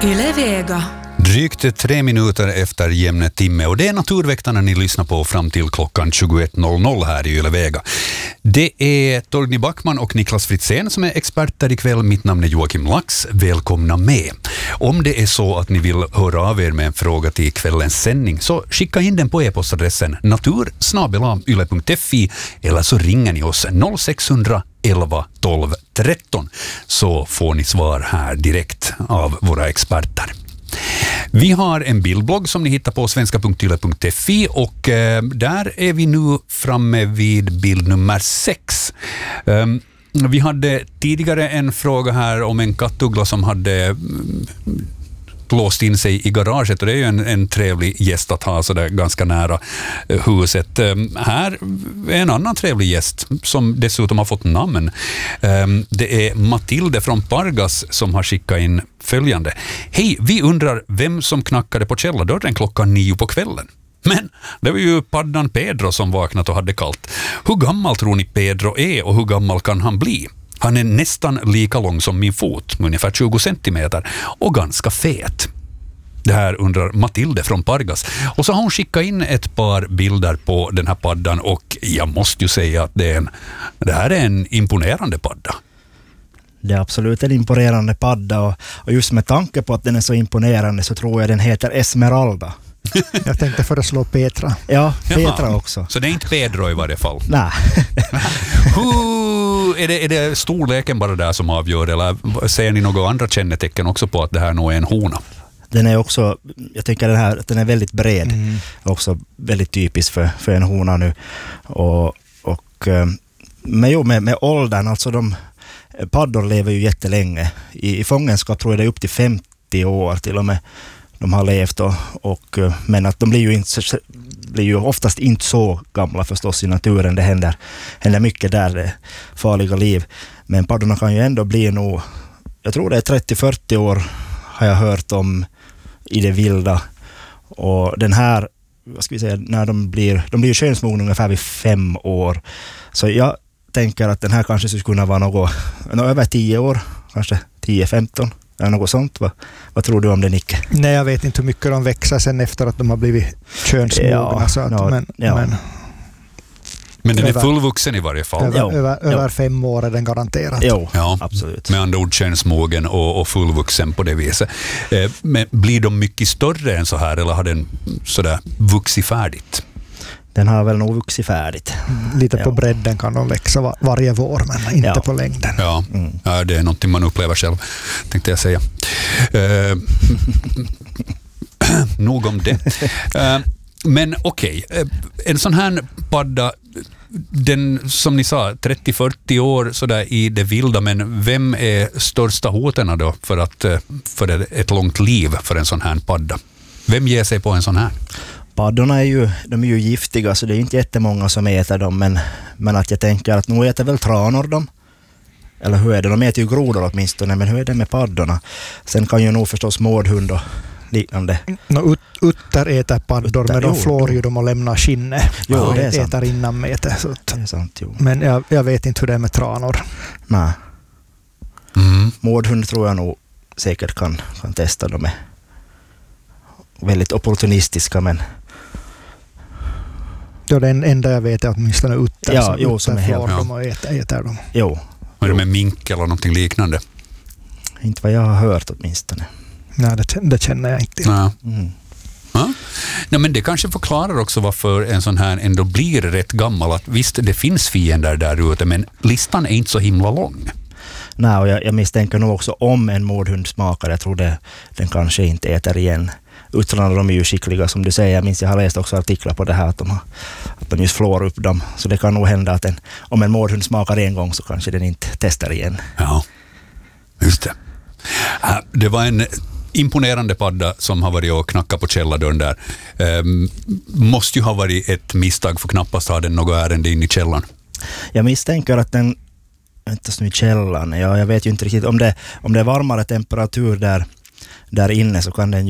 Yle Vega. Drygt 3 minuter efter jämne timme och det är Naturväktarna ni lyssnar på fram till klockan 21.00 här i Yle Vega. Det är Torgny Backman och Niklas Fritzén som är experter ikväll. Mitt namn är Joakim Lax. Välkomna med. Om det är så att ni vill höra av er med en fråga till kvällens sändning så skicka in den på e-postadressen natur@yle.fi eller så ringer ni oss 0600 11 12 13 så får ni svar här direkt av våra experter. Vi har en bildblogg som ni hittar på svenska.yle.fi och där är vi nu framme vid bild nummer 6. Vi hade tidigare en fråga här om en kattuggla som hade låst in sig i garaget och det är ju en trevlig gäst att ha så där ganska nära huset. Här är en annan trevlig gäst som dessutom har fått namn. Det är Matilde från Pargas som har skickat in följande. Hej, vi undrar vem som knackade på källardörren klockan 9 på kvällen. Men det var ju paddan Pedro som vaknat och hade kallt. Hur gammal tror ni Pedro är och hur gammal kan han bli? Han är nästan lika lång som min fot, ungefär 20 centimeter och ganska fet. Det här undrar Matilde från Pargas. Och så har hon skickat in ett par bilder på den här paddan och jag måste ju säga att det här är en imponerande padda. Det är absolut en imponerande padda och just med tanke på att den är så imponerande så tror jag den heter Esmeralda. Jag tänkte föreslå Petra. Ja, Petra Jaha. Också. Så det är inte Pedro i varje fall? Nej. Är det storleken bara där som avgör eller ser ni några andra kännetecken också på att det här nog är en hona? Den är också, jag tänker den är väldigt bred. Också väldigt typisk för en hona nu. Med åldern, alltså paddor lever ju jättelänge. I fångenskap tror jag det är upp till 50 år till och med. De har levt men att de blir ju oftast inte så gamla förstås i naturen. Det händer mycket där, det farliga liv. Men paddorna kan ju ändå bli nog, jag tror det är 30-40 år har jag hört om i det vilda. Och den här, vad ska vi säga, när de blir könsmogna ungefär vid 5 år. Så jag tänker att den här kanske skulle kunna vara något över 10 år, kanske 10-15. Eller något sånt. Vad tror du om det, Nicke? Nej, jag vet inte hur mycket de växer sen efter att de har blivit könsmogna. Men den är fullvuxen i varje fall. Över 5 år är den garanterad. Ja, absolut. Med andra ord könsmogen och fullvuxen på det viset. Men blir de mycket större än så här eller har den sådär vuxit färdigt? Den har väl nog vuxit färdigt. Lite på bredden kan de växa varje vår, men inte på längden. Ja, det är någonting man upplever själv, tänkte jag säga. Nog om det. Men okej, en sån här padda, den som ni sa, 30-40 år sådär i det vilda, men vem är största hoten då för ett långt liv för en sån här padda? Vem ger sig på en sån här? Paddorna är ju giftiga så det är inte jättemånga som äter dem men att jag tänker att nu äter väl tranor dem. Eller hur är det? De äter ju grodor åtminstone, men hur är det med paddorna? Sen kan ju nog förstås mårdhund och liknande. Utter äter paddor, men de flår ju dem och lämnar skinne. Jo, det är sant. Äter innan mete. Det är sant, jo. Men jag vet inte hur det är med tranor. Nej. Mårdhund tror jag nog säkert kan testa dem. Väldigt opportunistiska, men ja, den enda jag vet är åtminstone utter som flår dem och äter dem. Jo. Är det med mink eller någonting liknande? Inte vad jag har hört åtminstone. Nej, det känner jag inte till. Nej, men det kanske förklarar också varför en sån här ändå blir rätt gammal. Att visst, det finns fiender där ute, men listan är inte så himla lång. Nej, och jag misstänker nog också om en mårdhund smakar. Jag tror den kanske inte äter igen. Utrarna, de är ju skickliga som du säger. Jag har läst också artiklar på det här att de just flår upp dem. Så det kan nog hända att om en mårdhund smakar en gång så kanske den inte testar igen. Ja, just det. Det var en imponerande padda som har varit och knackat på källardörren där. Måste ju ha varit ett misstag för knappast har den något ärende in i källaren. Jag misstänker att den inte i källaren. Jag vet ju inte riktigt om det är varmare temperatur där inne så kan den